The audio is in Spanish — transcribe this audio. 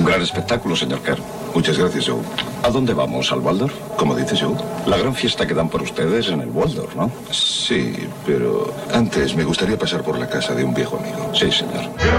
gran espectáculo, señor Kern. Muchas gracias, Joe. ¿A dónde vamos? ¿Al Waldorf? ¿Cómo dices, Joe? La gran fiesta que dan por ustedes en el Waldorf, ¿no? Sí, pero antes me gustaría pasar por la casa de un viejo amigo. Sí, señor.